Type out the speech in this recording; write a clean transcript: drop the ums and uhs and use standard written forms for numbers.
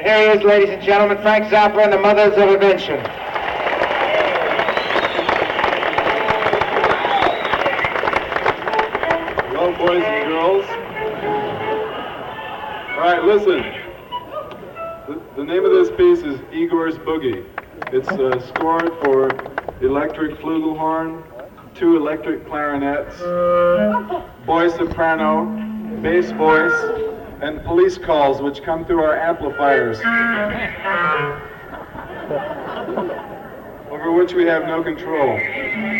Here he is, ladies and gentlemen, Frank Zappa and the Mothers of Invention. Hello, boys and girls. All right, listen. The name of this piece is Igor's Boogie. It's scored for electric flugelhorn, 2 electric clarinets, boy soprano, bass voice, and police calls which come through our amplifiers, over which we have no control.